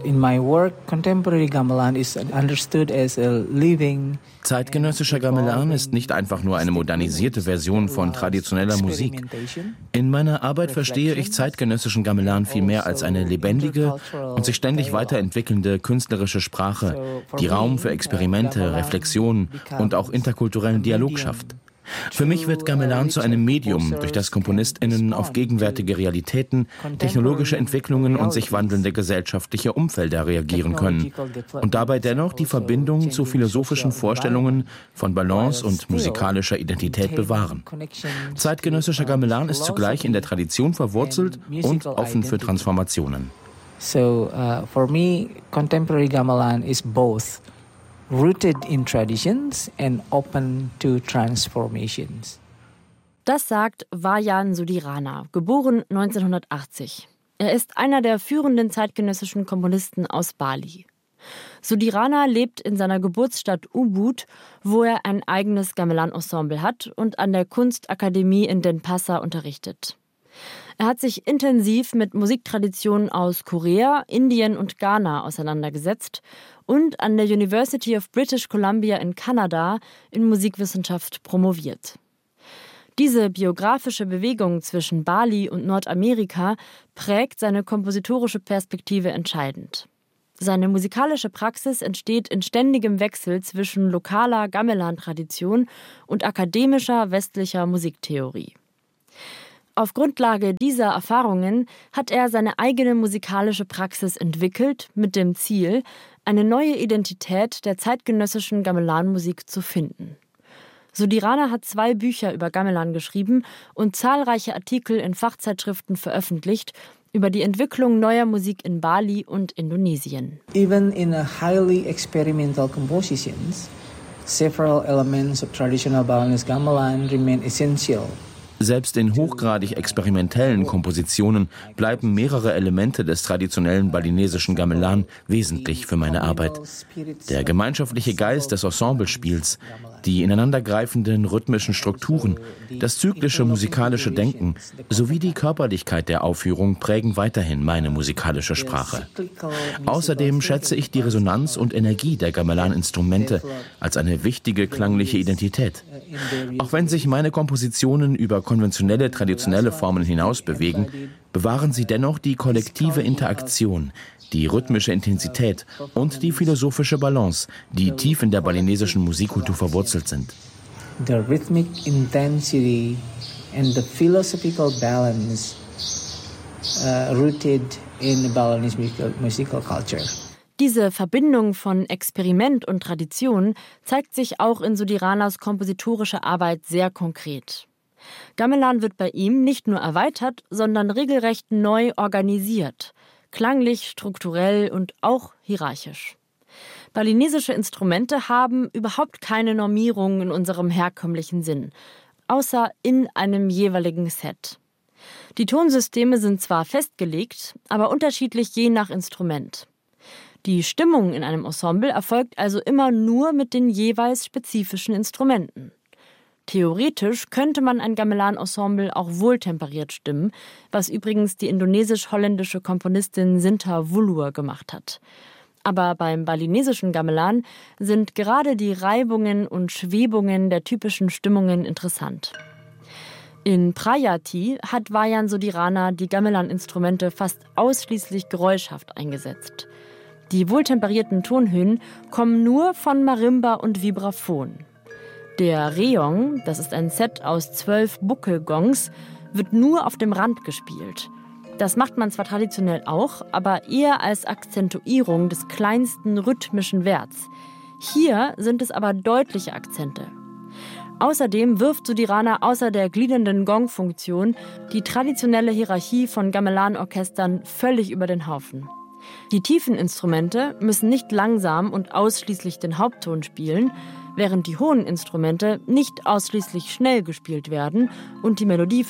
In my work, contemporary gamelan is understood as a living. Zeitgenössischer Gamelan ist nicht einfach nur eine modernisierte Version von traditioneller Musik. In meiner Arbeit verstehe ich zeitgenössischen Gamelan vielmehr als eine lebendige und sich ständig weiterentwickelnde künstlerische Sprache, die Raum für Experimente, Reflexion und auch interkulturellen Dialog schafft. Für mich wird Gamelan zu einem Medium, durch das KomponistInnen auf gegenwärtige Realitäten, technologische Entwicklungen und sich wandelnde gesellschaftliche Umfelder reagieren können und dabei dennoch die Verbindung zu philosophischen Vorstellungen von Balance und musikalischer Identität bewahren. Zeitgenössischer Gamelan ist zugleich in der Tradition verwurzelt und offen für Transformationen. So, for me, contemporary gamelan is both. Rooted in traditions and open to transformations. Das sagt Wayan Sudirana, geboren 1980. Er ist einer der führenden zeitgenössischen Komponisten aus Bali. Sudirana lebt in seiner Geburtsstadt Ubud, wo er ein eigenes Gamelan-Ensemble hat und an der Kunstakademie in Denpasar unterrichtet. Er hat sich intensiv mit Musiktraditionen aus Korea, Indien und Ghana auseinandergesetzt und an der University of British Columbia in Kanada in Musikwissenschaft promoviert. Diese biografische Bewegung zwischen Bali und Nordamerika prägt seine kompositorische Perspektive entscheidend. Seine musikalische Praxis entsteht in ständigem Wechsel zwischen lokaler Gamelan-Tradition und akademischer westlicher Musiktheorie. Auf Grundlage dieser Erfahrungen hat er seine eigene musikalische Praxis entwickelt, mit dem Ziel, eine neue Identität der zeitgenössischen Gamelan-Musik zu finden. Sudirana hat 2 Bücher über Gamelan geschrieben und zahlreiche Artikel in Fachzeitschriften veröffentlicht über die Entwicklung neuer Musik in Bali und Indonesien. Even in a highly experimental compositions, several elements of traditional Balinese gamelan remain essential. Selbst in hochgradig experimentellen Kompositionen bleiben mehrere Elemente des traditionellen balinesischen Gamelan wesentlich für meine Arbeit. Der gemeinschaftliche Geist des Ensemblespiels, die ineinandergreifenden rhythmischen Strukturen, das zyklische musikalische Denken sowie die Körperlichkeit der Aufführung prägen weiterhin meine musikalische Sprache. Außerdem schätze ich die Resonanz und Energie der Gamelan-Instrumente als eine wichtige klangliche Identität. Auch wenn sich meine Kompositionen über konventionelle, traditionelle Formen hinaus bewegen, bewahren sie dennoch die kollektive Interaktion, die rhythmische Intensität und die philosophische Balance, die tief in der balinesischen Musikkultur verwurzelt sind. The rhythmic intensity and the philosophical balance rooted in Balinese musical culture. Diese Verbindung von Experiment und Tradition zeigt sich auch in Sudiranas kompositorischer Arbeit sehr konkret. Gamelan wird bei ihm nicht nur erweitert, sondern regelrecht neu organisiert, klanglich, strukturell und auch hierarchisch. Balinesische Instrumente haben überhaupt keine Normierung in unserem herkömmlichen Sinn, außer in einem jeweiligen Set. Die Tonsysteme sind zwar festgelegt, aber unterschiedlich je nach Instrument. Die Stimmung in einem Ensemble erfolgt also immer nur mit den jeweils spezifischen Instrumenten. Theoretisch könnte man ein Gamelan-Ensemble auch wohltemperiert stimmen, was übrigens die indonesisch-holländische Komponistin Sinta Wulur gemacht hat. Aber beim balinesischen Gamelan sind gerade die Reibungen und Schwebungen der typischen Stimmungen interessant. In Prayati hat Wayan Sudirana die Gamelan-Instrumente fast ausschließlich geräuschhaft eingesetzt. Die wohltemperierten Tonhöhen kommen nur von Marimba und Vibraphon. Der Reong, das ist ein Set aus 12 Buckelgongs, wird nur auf dem Rand gespielt. Das macht man zwar traditionell auch, aber eher als Akzentuierung des kleinsten rhythmischen Werts. Hier sind es aber deutliche Akzente. Außerdem wirft Sudirana außer der gliedernden Gong-Funktion die traditionelle Hierarchie von Gamelan-Orchestern völlig über den Haufen. Die tiefen Instrumente müssen nicht langsam und ausschließlich den Hauptton spielen, während die hohen Instrumente nicht ausschließlich schnell gespielt werden und die Melodie